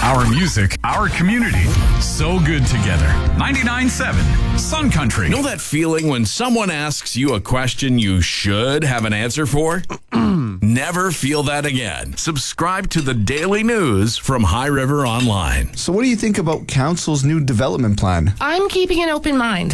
Our music, our community, so good together. 99.7 Sun Country. Know that feeling when someone asks you a question you should have an answer for? Never feel that again. Subscribe to the daily news from High River Online. So what do you think about council's new development plan? I'm keeping an open mind.